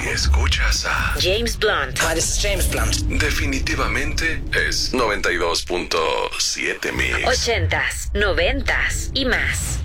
Si escuchas a James Blunt. Hi, this is James Blunt. definitivamente es 92.7 Mix. 80s, 90s y más.